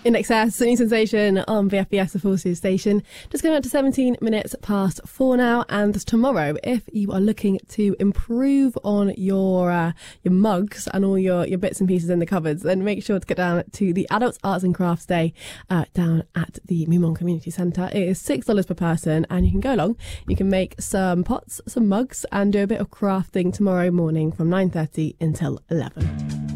In Excess, New Sensation on VFBS, the Forces station. Just going up to 17 minutes past 4 now. And tomorrow, if you are looking to improve on your mugs and all your bits and pieces in the cupboards, then make sure to get down to the Adults Arts and Crafts Day down at the Mumon Community Centre. It is $6 per person, and you can go along. You can make some pots, some mugs, and do a bit of crafting tomorrow morning from 9:30 until 11.